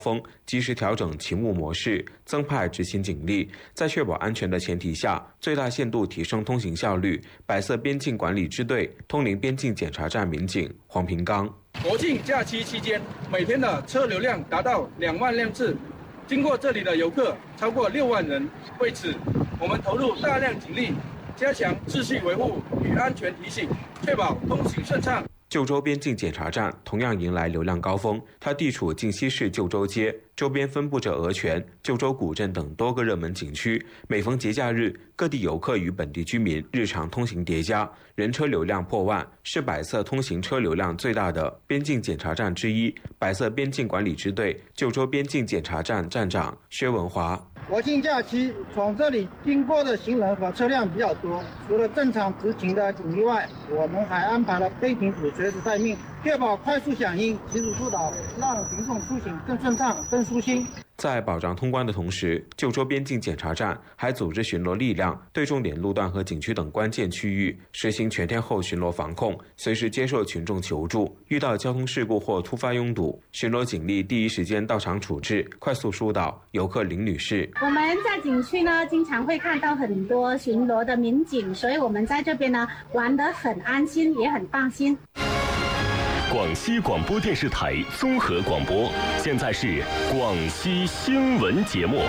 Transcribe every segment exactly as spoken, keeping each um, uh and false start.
风及时调整勤务模式，增派执勤警力，在确保安全的前提下，最大限度提升通行效率。百色边境管理支队通灵边境检查站民警黄平刚： 国庆假期期间，每天的车流量达到两万辆次，经过这里的游客超过六万人。为此，我们投入大量警力，加强秩序维护与安全提醒，确保通行顺畅。 旧州边境检查站同样迎来流量高峰，它地处靖西市旧州街，周边分布着鹅泉、旧州古镇等多个热门景区。每逢节假日，各地游客与本地居民日常通行叠加，人车流量破万，是百色通行车流量最大的边境检查站之一。百色边境管理支队旧州边境检查站站长薛文华： 国庆假期从这里经过的行人和车辆比较多，除了正常执勤的警力外，我们还安排了飞行组随时待命，确保快速响应，及时疏导，让民众出行更顺畅、更舒心。 在保障通关的同时，旧州边境检查站还组织巡逻力量，对重点路段和景区等关键区域实行全天候巡逻防控，随时接受群众求助。遇到交通事故或突发拥堵，巡逻警力第一时间到场处置，快速疏导。游客林女士： 我们在景区呢，经常会看到很多巡逻的民警，所以我们在这边呢玩得很安心，也很放心。 广西广播电视台综合广播，现在是广西新闻节目。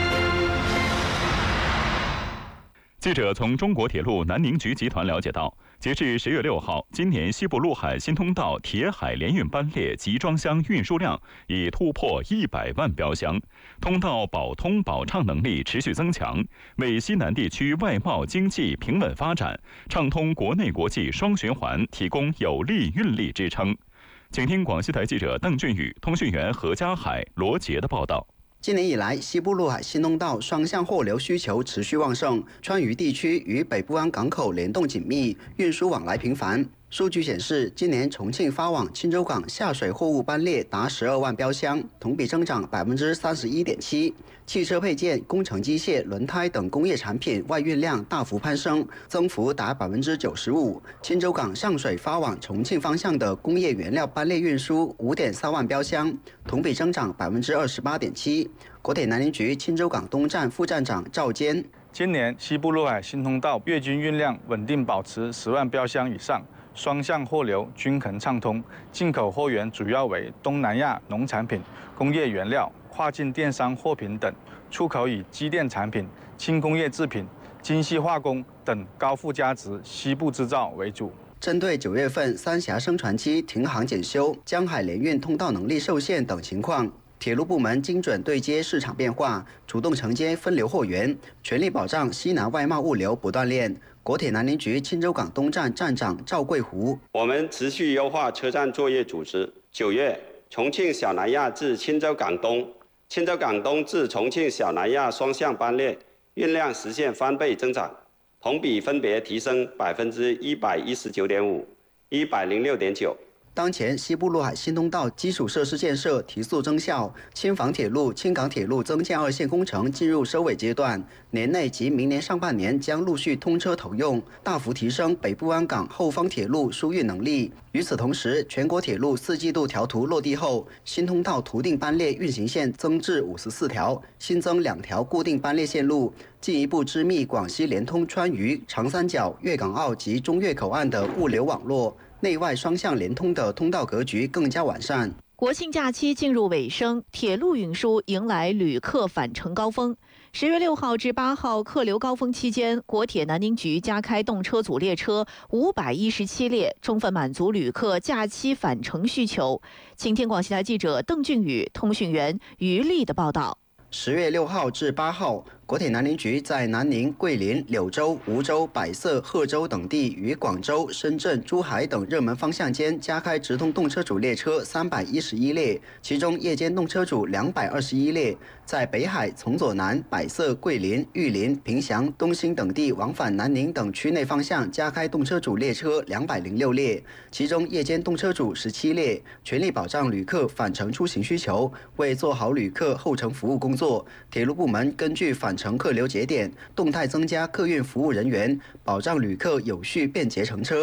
记者从中国铁路南宁局集团了解到，截至十月六号，今年西部陆海新通道铁海联运班列集装箱运输量已突破一百万标箱，通道保通保畅能力持续增强，为西南地区外贸经济平稳发展、畅通国内国际双循环提供有力运力支撑。请听广西台记者邓俊宇、通讯员何家海、罗杰的报道。 今年以来，西部陆海新通道双向货流需求持续旺盛，川渝地区与北部湾港口联动紧密，运输往来频繁。数据显示，今年重庆发往钦州港下水货物班列达十二万标箱，同比增长百分之三十一点七。汽车配件、工程机械、轮胎等工业产品外运量大幅攀升，增幅达百分之九十五。钦州港上水发往重庆方向的工业原料班列运输五点三万标箱，同比增长百分之二十八点七。国铁南宁局钦州港东站副站长赵坚： 今年西部陆海新通道月均运量稳定保持十万标箱以上。双向货流均衡畅通，进口货源主要为东南亚农产品、工业原料、跨境电商货品等，出口以机电产品、轻工业制品、精细化工等高附加值西部制造为主。 针对九月份三峡升船期停航检修、江海联运通道能力受限等情况，铁路部门精准对接市场变化，主动承接分流货源，全力保障西南外贸物流不断链。国铁南宁局钦州港东站站长赵桂湖： 我们持续优化车站作业组织。九月，重庆小南亚至钦州港东、钦州港东至重庆小南亚双向班列运量实现翻倍增长，同比分别提升百分之一百一十九点五、一百零六点九。 当前西部陆海新通道基础设施建设提速增效，青房铁路、青港铁路增建二线工程进入收尾阶段，年内及明年上半年将陆续通车投用，大幅提升北部湾港后方铁路输运能力。与此同时，全国铁路四季度调图落地后，新通道图定班列运行线增至五十四条，新增两条固定班列线路，进一步织密广西连通川渝、长三角、粤港澳及中粤口岸的物流网络。内外双向连通的通道格局更加完善。 国庆假期进入尾声，铁路运输迎来旅客返程高峰。十月六号至八号客流高峰期间，国铁南宁局加开动车组列车五百一十七列，充分满足旅客假期返程需求。请听广西台记者邓俊宇、通讯员于丽的报道。 十月六号至八号，国铁南宁局在南宁、桂林、柳州、梧州、百色、贺州等地与广州、深圳、珠海等热门方向间加开直通动车组列车三百一十一列，其中夜间动车组两百二十一列。在北海、从左南、百色、桂林、玉林、凭祥、东兴等地往返南宁等区内方向加开动车组列车两百零六列，其中夜间动车组十七列，全力保障旅客返程出行需求。为做好旅客后程服务工作，铁路部门根据返程客流节点，动态增加客运服务人员，保障旅客有序便捷乘车。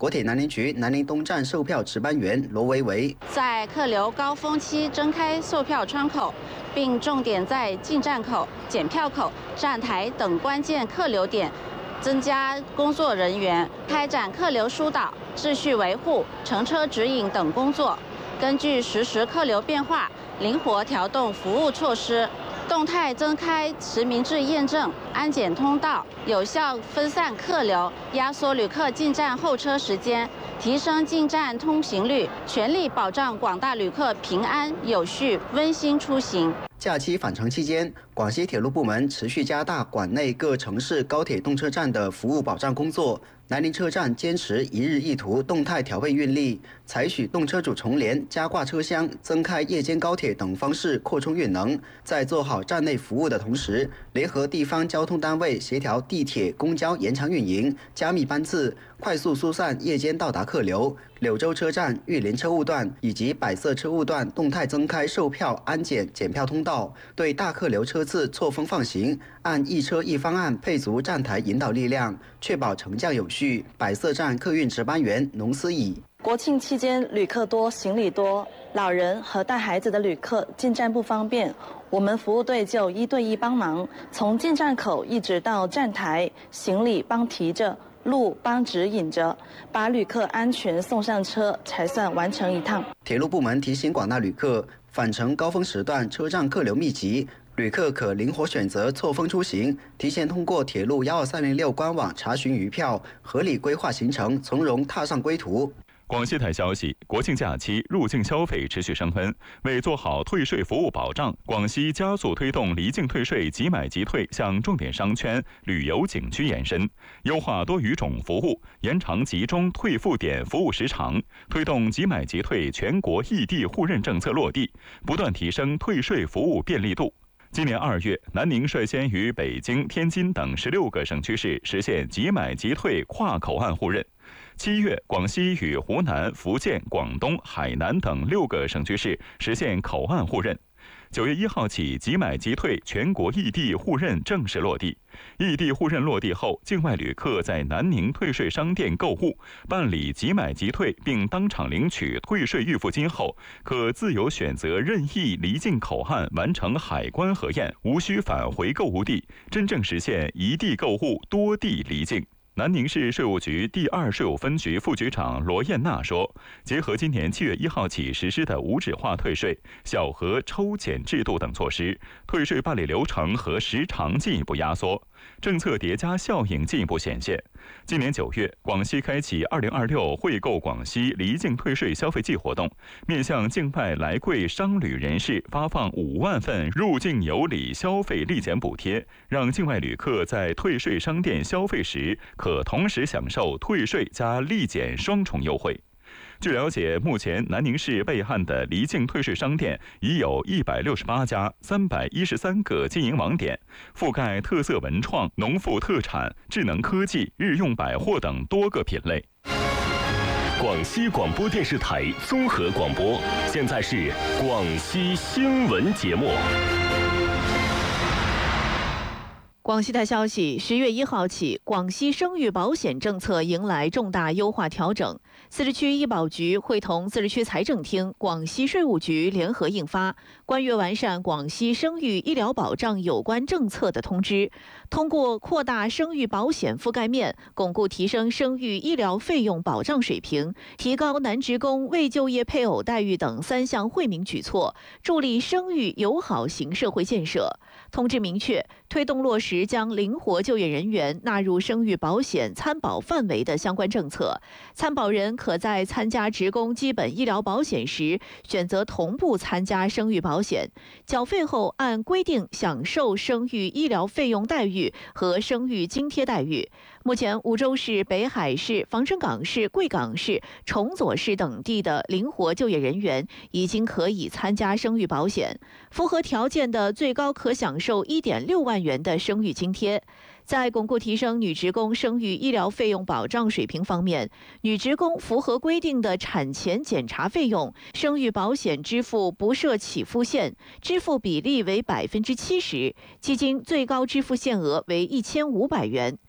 国铁南宁局南宁东站售票值班员罗维维在客流高峰期增开售票窗口，并重点在进站口、检票口、站台等关键客流点增加工作人员，开展客流疏导、秩序维护、乘车指引等工作，根据实时客流变化，灵活调动服务措施，动态增开实名制验证、安检通道，有效分散客流，压缩旅客进站候车时间，提升进站通行率，全力保障广大旅客平安有序、温馨出行。 假期返程期间，广西铁路部门持续加大管内各城市高铁动车站的服务保障工作。南宁车站坚持一日一图动态调配运力，采取动车组重联、加挂车厢、增开夜间高铁等方式扩充运能。在做好站内服务的同时，联合地方交通单位协调地铁、公交延长运营，加密班次，快速疏散夜间到达客流。柳州车站、玉林车务段以及百色车务段动态增开售票、安检、检票通道，对大客流车次错峰放行，按一车一方案配足站台引导力量，确保乘降有序。百色站客运值班员农思怡： 国庆期间旅客多、行李多，老人和带孩子的旅客进站不方便，我们服务队就一对一帮忙，从进站口一直到站台，行李帮提着，路帮指引着，把旅客安全送上车，才算完成一趟。 铁路部门提醒广大旅客，返程高峰时段车站客流密集，旅客可灵活选择错峰出行，提前通过铁路幺二三零六官网查询余票，合理规划行程，从容踏上归途。 广西台消息，国庆假期入境消费持续升温，为做好退税服务保障，广西加速推动离境退税即买即退向重点商圈、旅游景区延伸，优化多语种服务，延长集中退付点服务时长，推动即买即退全国异地互认政策落地，不断提升退税服务便利度。今年二月，南宁率先与北京、天津等十六个省区市实现即买即退跨口岸互认。七月，广西与湖南、福建、广东、海南等六个省区市实现口岸互认。九月一号起，即买即退全国异地互认正式落地。异地互认落地后，境外旅客在南宁退税商店购物，办理即买即退，并当场领取退税预付金后，可自由选择任意离境口岸完成海关核验，无需返回购物地，真正实现一地购物、多地离境。南宁市税务局第二税务分局副局长罗艳娜说，结合今年七月一号起实施的无纸化退税、小额抽检制度等措施，退税办理流程和时长进一步压缩，政策叠加效应进一步显现。今年九月，广西开启二零二六惠购广西离境退税消费季活动，面向境外来贵商旅人士发放五万份入境有礼消费立减补贴，让境外旅客在退税商店消费时可同时享受退税加立减双重优惠。据了解，目前南宁市备案的离境退税商店已有一百六十八家、三百一十三个经营网点，覆盖特色文创、农副特产、智能科技、日用百货等多个品类。 广西广播电视台综合广播，现在是广西新闻节目。 广西台消息，十月一号起，广西生育保险政策迎来重大优化调整。自治区医保局会同自治区财政厅、广西税务局联合印发《关于完善广西生育医疗保障有关政策的通知》，通过扩大生育保险覆盖面，巩固提升生育医疗费用保障水平，提高男职工未就业配偶待遇等三项惠民举措，助力生育友好型社会建设。通知明确，推动落实将灵活就业人员纳入生育保险参保范围的相关政策。参保人可在参加职工基本医疗保险时，选择同步参加生育保险，缴费后按规定享受生育医疗费用待遇和生育津贴待遇。目前，梧州市、北海市、防城港市、贵港市、崇左市等地的灵活就业人员已经可以参加生育保险，符合条件的最高可享受 一点六万元的生育津贴。在巩固提升女职工生育医疗费用保障水平方面，女职工符合规定的产前检查费用，生育保险支付不设起付线，支付比例为百分之七十，基金最高支付限额为一千五百元。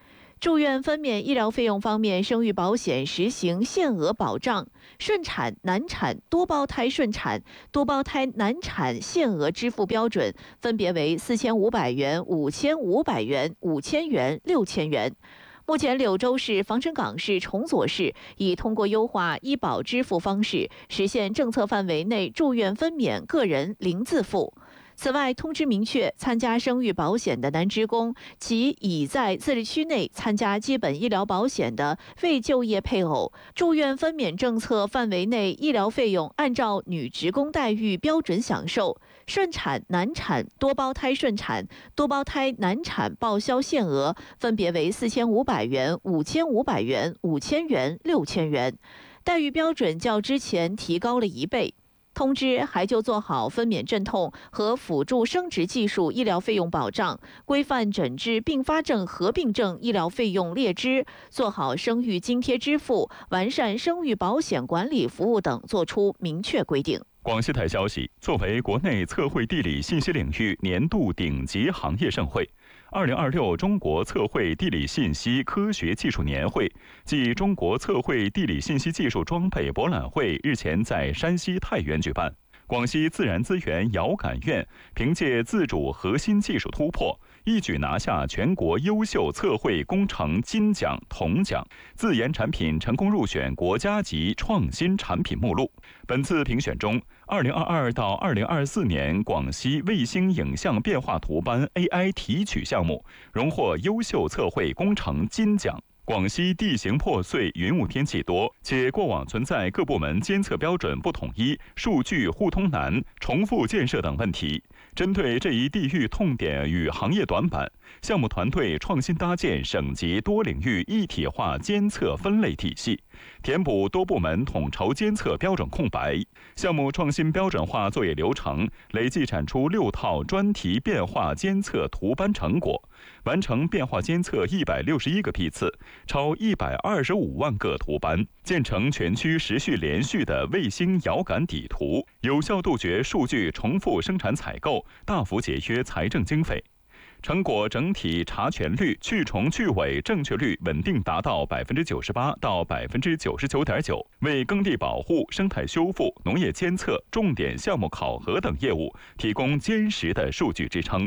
住院分娩医疗费用方面，生育保险实行限额保障，顺产、难产、多胞胎顺产、多胞胎难产限额支付标准分别为四千五百元、五千五百元、五千元、六千元。目前，柳州市、防城港市、崇左市已通过优化医保支付方式，实现政策范围内住院分娩个人零自付。此外，通知明确，参加生育保险的男职工，其已在自治区内参加基本医疗保险的未就业配偶，住院分娩政策范围内医疗费用按照女职工待遇标准享受。顺产、难产、多胞胎顺产、多胞胎难产报销限额分别为四千五百元、五千五百元、五千元、六千元，待遇标准较之前提高了一倍。通知还就做好分娩阵痛和辅助生殖技术医疗费用保障，规范诊治并发症合并症医疗费用列支，做好生育津贴支付，完善生育保险管理服务等，作出明确规定。 广西台消息，作为国内测绘地理信息领域年度顶级行业盛会，二零二六中国测绘地理信息科学技术年会暨中国测绘地理信息技术装备博览会日前在山西太原举办。广西自然资源遥感院凭借自主核心技术突破，一举拿下全国优秀测绘工程金奖、铜奖，自研产品成功入选国家级创新产品目录。本次评选中，二零二二到二零二四年广西卫星影像变化图班 A I 提取项目荣获优秀测绘工程金奖。广西地形破碎，云雾天气多，且过往存在各部门监测标准不统一、数据互通难、重复建设等问题。针对这一地域痛点与行业短板，项目团队创新搭建省级多领域一体化监测分类体系，填补多部门统筹监测标准空白。项目创新标准化作业流程，累计产出六套专题变化监测图班成果，完成变化监测一百六十一个批次，超一百二十五万个图班，建成全区时序连续的卫星遥感底图，有效杜绝数据重复生产采购，大幅节约财政经费。成果整体查全率、去重去伪正确率稳定达到百分之九十八到百分之九十九点九，为耕地保护、生态修复、农业监测、重点项目考核等业务提供坚实的数据支撑。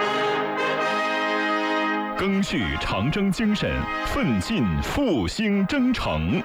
赓续长征精神，奋进复兴征程。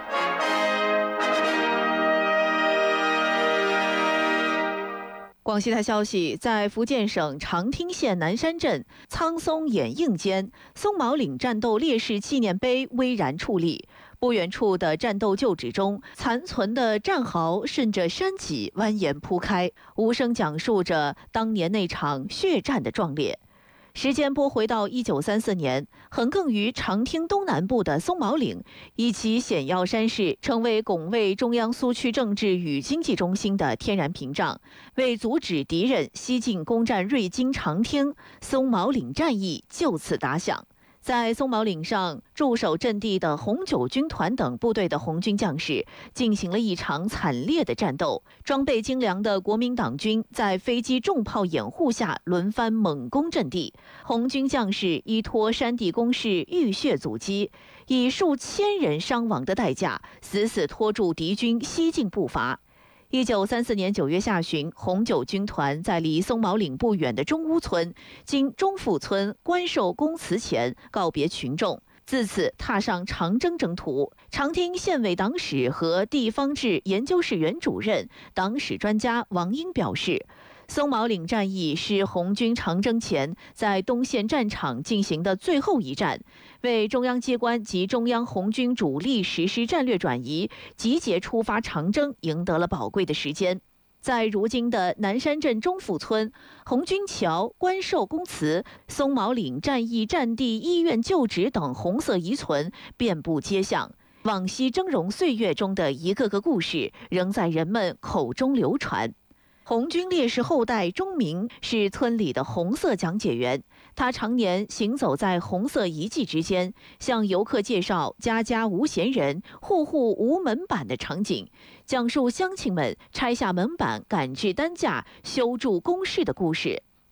广西台消息，在福建省长汀县南山镇苍松掩映间，松毛岭战斗烈士纪念碑巍然矗立。不远处的战斗旧址中，残存的战壕顺着山脊蜿蜒铺开，无声讲述着当年那场血战的壮烈。时间拨回到一九三四年，横亘于长汀东南部的松毛岭，以其险要山势，成为拱卫中央苏区政治与经济中心的天然屏障，为阻止敌人西进攻占瑞金长汀，松毛岭战役就此打响。在松毛岭上驻守阵地的红九军团等部队的红军将士进行了一场惨烈的战斗，装备精良的国民党军在飞机重炮掩护下轮番猛攻阵地，红军将士依托山地工事浴血阻击，以数千人伤亡的代价死死拖住敌军西进步伐。一九三四年九月下旬，红九军团在离松毛岭不远的中乌村，经中府村关寿公祠前告别群众，自此踏上长征征途。长汀县委党史和地方志研究室原主任、党史专家王英表示，松毛岭战役是红军长征前在东线战场进行的最后一战，为中央机关及中央红军主力实施战略转移、集结出发长征赢得了宝贵的时间。在如今的南山镇中府村、红军桥、关寿公祠、松毛岭战役战地医院旧址等红色遗存遍布街巷，往昔峥嵘岁月中的一个个故事仍在人们口中流传。红军烈士后代钟明是村里的红色讲解员，他常年行走在红色遗迹之间，向游客介绍家家无闲人、户户无门板的场景，讲述乡亲们拆下门板、赶制担架、修筑工事的故事。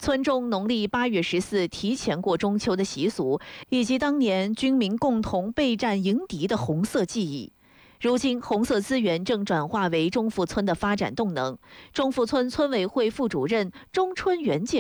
村中农历八月十四提前过中秋的习俗，以及当年军民共同备战迎敌的红色记忆。如今，红色资源正转化为中富村的发展动能。中富村村委会副主任钟春元介